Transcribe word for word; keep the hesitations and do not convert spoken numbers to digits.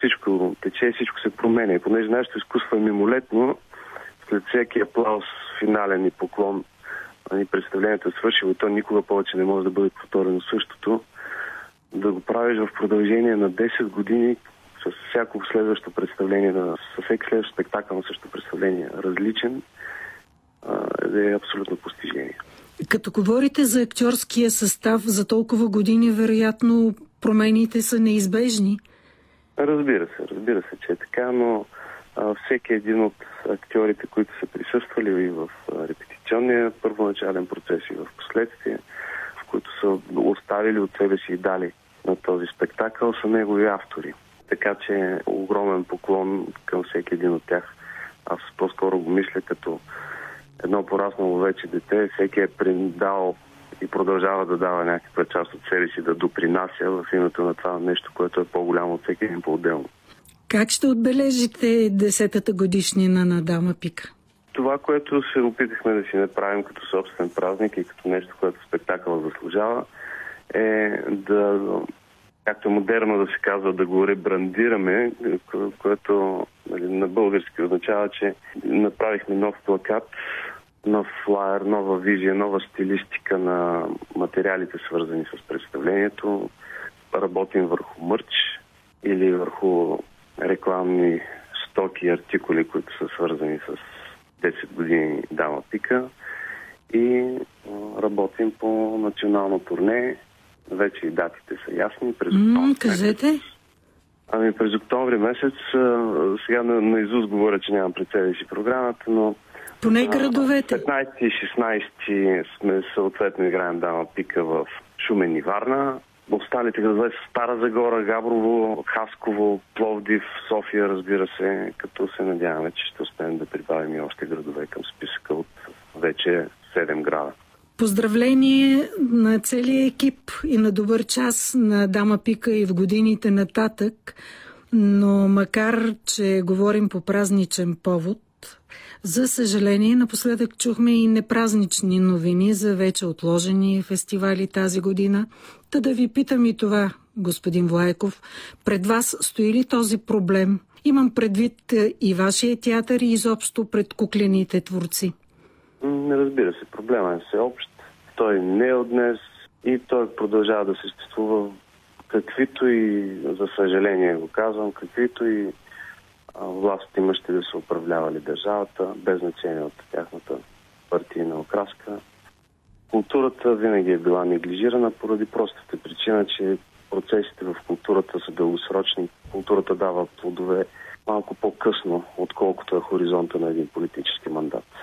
всичко тече и всичко се променя. И понеже нашето изкуство е мимолетно, след всеки аплаус, финален и поклон, представлението е свършило и то никога повече не може да бъде повторено същото, да го правиш в продължение на десет години с всяко следващо представление, с всеки следващ спектакъл на същото представление различен, е абсолютно постижение. Като говорите за актьорския състав за толкова години, вероятно промените са неизбежни? Разбира се, разбира се, че е така, но а, всеки един от актьорите, които са присъствали и в репетиционния първоначален процес и в последствие, в които са оставили от себе си и дали на този спектакъл, са негови автори. Така че огромен поклон към всеки един от тях. Аз по-скоро го мисля като едно пораснало вече дете. Всеки е предал и продължава да дава някаква част от себе си, да допринася в името на това нещо, което е по-голямо от всеки един по-отделно. Как ще отбележите десетата годишнина на Дама Пика? Това, което се опитахме да си направим като собствен празник и като нещо, което спектакъл заслужава, е да, както модерно да се казва, да го ребрандираме, което нали, на български означава, че направихме нов плакат, нов флаер, нова визия, нова стилистика на материалите, свързани с представлението. Работим върху мърч или върху рекламни стоки и артикули, които са свързани с десет години Дама Пика. И работим по национално турне. Вече и датите са ясни. През mm, кажете. Ами през октомври месец, сега на, на Изус говоря, че нямам пред себе си програмата, но поне градовете. петнайсети и шестнайсети сме съответно играем Дама Пика в Шумен и Варна. Останалите градове са Стара Загора, Габрово, Хасково, Пловдив, София, разбира се, като се надяваме, че ще успеем да прибавим и още градове към списъка от вече седем града. Поздравление на целия екип и на добър час на Дама Пика и в годините нататък, но макар, че говорим по празничен повод, за съжаление, напоследък чухме и непразнични новини за вече отложени фестивали тази година. Та да ви питам и това, господин Влайков, пред вас стои ли този проблем? Имам предвид и вашия театър и изобщо пред куклените творци. Разбира се, проблема е всеобщ. Той не е от днес и той продължава да съществува каквито и, за съжаление го казвам, каквито и власт имащи да са управлявали държавата, без значение от тяхната партийна окраска. Културата винаги е била неглижирана поради простата причина, че процесите в културата са дългосрочни. Културата дава плодове малко по-късно, отколкото е хоризонта на един политически мандат.